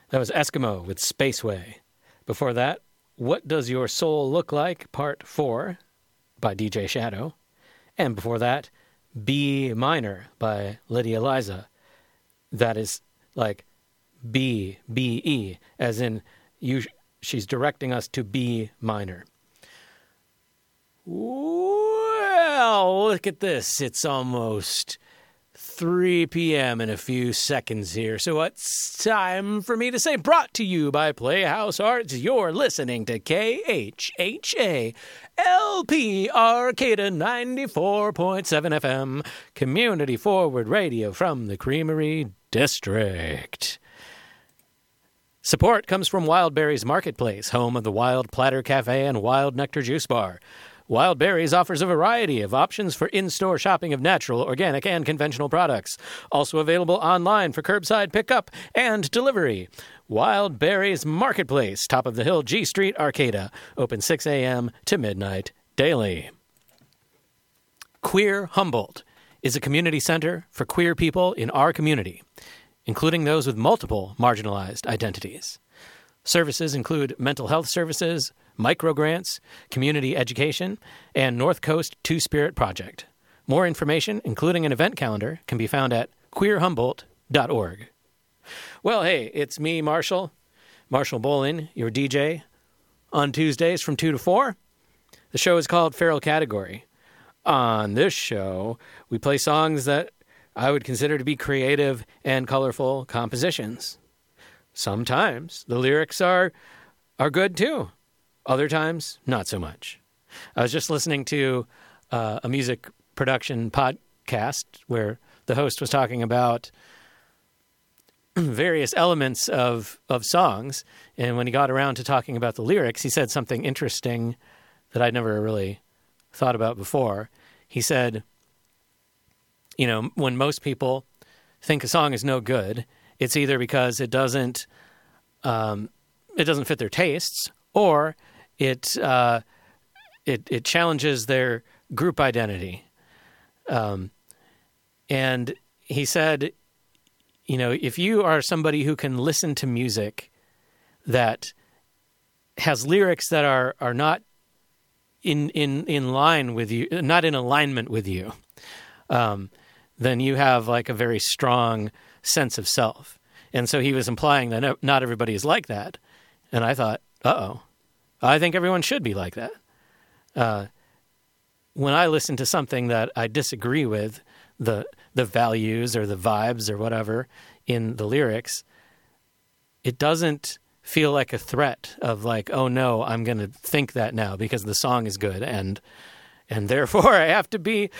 That was Eskimo with Spaceway. Before that, What Does Your Soul Look Like, Part 4 by DJ Shadow. And before that, B Minor by Lydia Liza. That is like B-E, as in she's directing us to B minor. Well, look at this. It's almost 3 p.m. in a few seconds here. So it's time for me to say, brought to you by Playhouse Arts, you're listening to KHHA LP Arcata 94.7 FM, community forward radio from the Creamery District. Support comes from Wild Berries Marketplace, home of the Wild Platter Cafe and Wild Nectar Juice Bar. Wild Berries offers a variety of options for in-store shopping of natural, organic, and conventional products. Also available online for curbside pickup and delivery. Wild Berries Marketplace, top of the hill, G Street, Arcata. Open 6 a.m. to midnight daily. Queer Humboldt is a community center for queer people in our community, including those with multiple marginalized identities. Services include mental health services, microgrants, community education, and North Coast Two-Spirit Project. More information, including an event calendar, can be found at queerhumboldt.org. Well, hey, it's me, Marshall Bolin, your DJ, on Tuesdays from 2 to 4. The show is called Feral Category. On this show, we play songs that I would consider to be creative and colorful compositions. Sometimes the lyrics are good too. Other times, not so much. I was just listening to a music production podcast where the host was talking about various elements of songs, and when he got around to talking about the lyrics, he said something interesting that I'd never really thought about before. He said, you know, when most people think a song is no good, it's either because it doesn't fit their tastes, or it challenges their group identity. And he said, you know, if you are somebody who can listen to music that has lyrics that are not in line with you, not in alignment with you, then you have like a very strong sense of self. And so he was implying that not everybody is like that. And I thought, I think everyone should be like that. When I listen to something that I disagree with, the values or the vibes or whatever in the lyrics, it doesn't feel like a threat of like, oh no, I'm going to think that now because the song is good, and therefore I have to be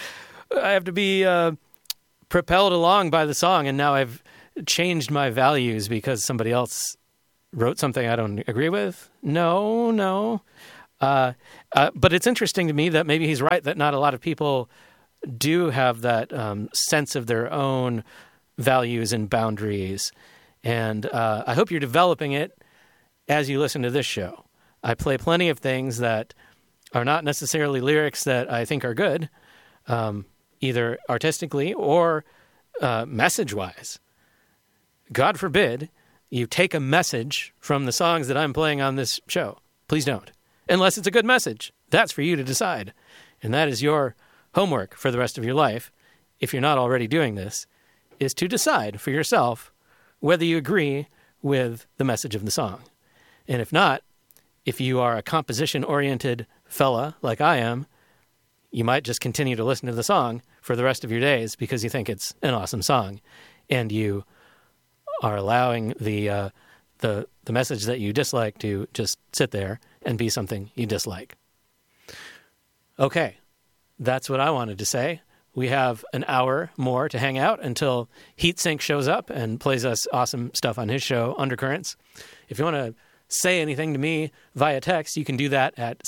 propelled along by the song, and now I've changed my values because somebody else wrote something I don't agree with. No. But it's interesting to me that maybe he's right, that not a lot of people do have that sense of their own values and boundaries. And I hope you're developing it as you listen to this show. I play plenty of things that are not necessarily lyrics that I think are good, either artistically or message-wise. God forbid you take a message from the songs that I'm playing on this show. Please don't. Unless it's a good message. That's for you to decide. And that is your homework for the rest of your life, if you're not already doing this, is to decide for yourself whether you agree with the message of the song. And if not, if you are a composition-oriented fella like I am, you might just continue to listen to the song for the rest of your days because you think it's an awesome song, and you are allowing the message that you dislike to just sit there and be something you dislike. Okay, that's what I wanted to say. We have an hour more to hang out until Heatsink shows up and plays us awesome stuff on his show, Undercurrents. If you want to say anything to me via text, you can do that at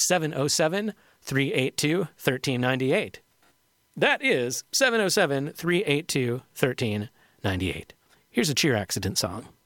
707-382-1398. That is 707-382-1398. Here's a Cheer Accident song.